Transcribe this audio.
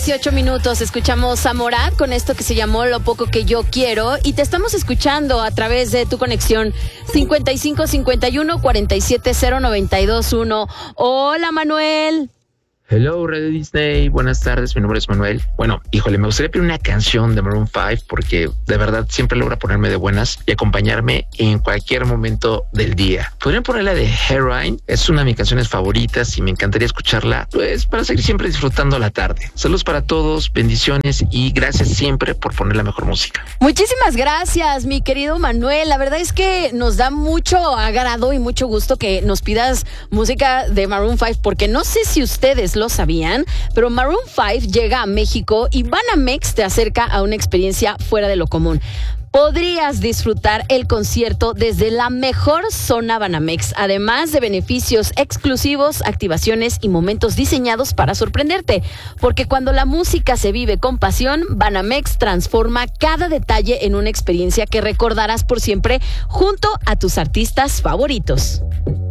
18 minutos, escuchamos a Morat con esto que se llamó Lo Poco Que Yo Quiero y te estamos escuchando a través de tu conexión 5551-470-921. Hola, Manuel. Hello, Radio Disney. Buenas tardes, mi nombre es Manuel. Bueno, híjole, me gustaría pedir una canción de Maroon 5 porque de verdad siempre logra ponerme de buenas y acompañarme en cualquier momento del día. Podrían ponerla de Heroine, es una de mis canciones favoritas y me encantaría escucharla, pues para seguir siempre disfrutando la tarde. Saludos para todos, bendiciones y gracias siempre por poner la mejor música. Muchísimas gracias, mi querido Manuel. La verdad es que nos da mucho agrado y mucho gusto que nos pidas música de Maroon 5 porque no sé si ustedes lo sabían, pero Maroon 5 llega a México y Banamex te acerca a una experiencia fuera de lo común. Podrías disfrutar el concierto desde la mejor zona Banamex, además de beneficios exclusivos, activaciones y momentos diseñados para sorprenderte. Porque cuando la música se vive con pasión, Banamex transforma cada detalle en una experiencia que recordarás por siempre junto a tus artistas favoritos.